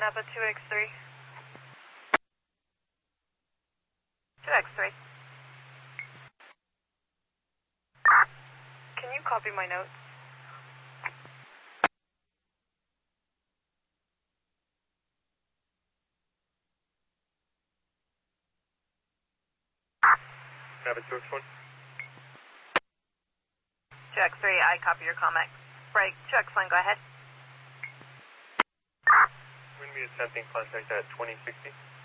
Napa 2X3. 2X3. Can you copy my notes? Napa 2X1. 2X3, I copy your comment. Break. 2X1, go ahead. Wind be attempting contact at 2060.